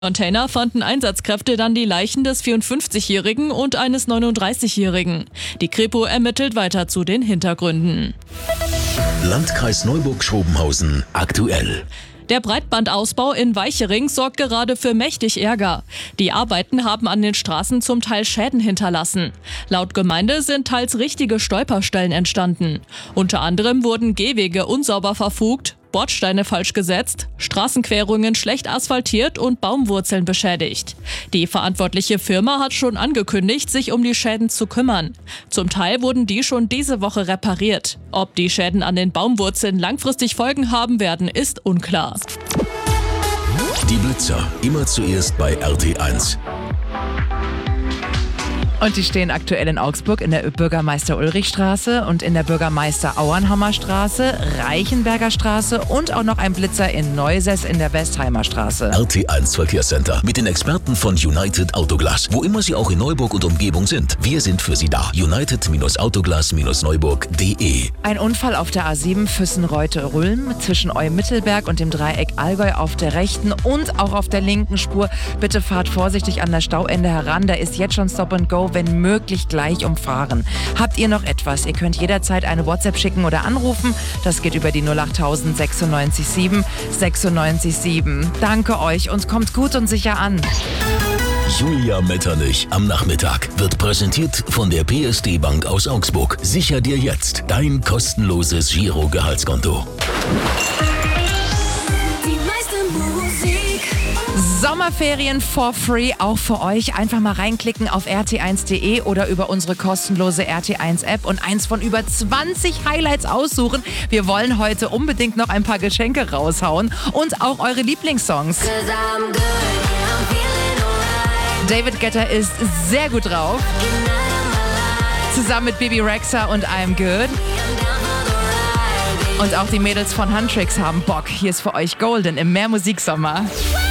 Container fanden Einsatzkräfte dann die Leichen des 54-Jährigen und eines 39-Jährigen. Die Kripo ermittelt weiter zu den Hintergründen. Landkreis Neuburg-Schrobenhausen aktuell. Der Breitbandausbau in Weichering sorgt gerade für mächtig Ärger. Die Arbeiten haben an den Straßen zum Teil Schäden hinterlassen. Laut Gemeinde sind teils richtige Stolperstellen entstanden. Unter anderem wurden Gehwege unsauber verfugt, Bordsteine falsch gesetzt, Straßenquerungen schlecht asphaltiert und Baumwurzeln beschädigt. Die verantwortliche Firma hat schon angekündigt, sich um die Schäden zu kümmern. Zum Teil wurden die schon diese Woche repariert. Ob die Schäden an den Baumwurzeln langfristig Folgen haben werden, ist unklar. Die Blitzer, immer zuerst bei RT1. Und die stehen aktuell in Augsburg in der Bürgermeister-Ulrich-Straße und in der Bürgermeister-Auernhammer-Straße, Reichenberger Straße und auch noch ein Blitzer in Neusäß in der Westheimer Straße. RT1 Verkehrscenter mit den Experten von United Autoglas. Wo immer Sie auch in Neuburg und Umgebung sind, wir sind für Sie da. United-Autoglas-Neuburg.de. Ein Unfall auf der A7 Füssen-Reute-Rülm zwischen Eumittelberg und dem Dreieck Allgäu auf der rechten und auch auf der linken Spur. Bitte fahrt vorsichtig an das Stauende heran. Da ist jetzt schon Stop and Go, wenn möglich gleich umfahren. Habt ihr noch etwas? Ihr könnt jederzeit eine WhatsApp schicken oder anrufen. Das geht über die 08000 96 7 96 7. Danke euch und kommt gut und sicher an. Julia Metternich am Nachmittag wird präsentiert von der PSD Bank aus Augsburg. Sicher dir jetzt dein kostenloses Giro-Gehaltskonto. Sommerferien for free, auch für euch. Einfach mal reinklicken auf rt1.de oder über unsere kostenlose RT1-App und eins von über 20 Highlights aussuchen. Wir wollen heute unbedingt noch ein paar Geschenke raushauen und auch eure Lieblingssongs. David Guetta ist sehr gut drauf. Zusammen mit Bibi Rexha und I'm Good. Und auch die Mädels von Huntrix haben Bock. Hier ist für euch Golden im Mehr Musiksommer.